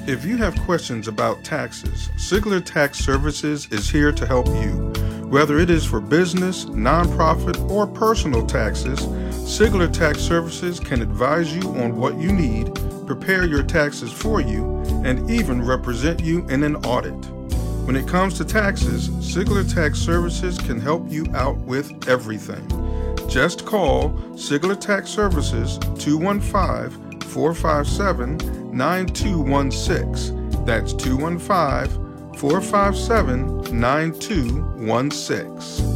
If you have questions about taxes, Sigler Tax Services is here to help you. Whether it is for business, nonprofit, or personal taxes, Sigler Tax Services can advise you on what you need, prepare your taxes for you, and even represent you in an audit. When it comes to taxes, Sigler Tax Services can help you out with everything. Just call Sigler Tax Services 215-457-9216. That's 215-457-9216.